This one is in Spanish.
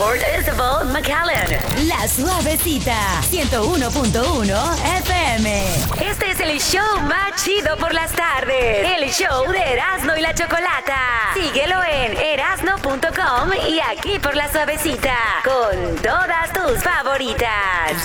Port Isabel, McAllen. La Suavecita, 101.1 FM. Este es el show más chido por las tardes. El show de Erasmo y la Chocolata. Síguelo en erasno.com y aquí por La Suavecita. Con todas tus favoritas.